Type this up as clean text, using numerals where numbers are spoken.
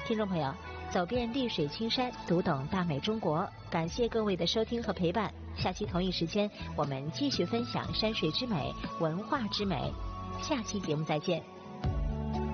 听众朋友，走遍绿水青山，读懂大美中国。感谢各位的收听和陪伴。下期同一时间，我们继续分享山水之美、文化之美。下期节目再见。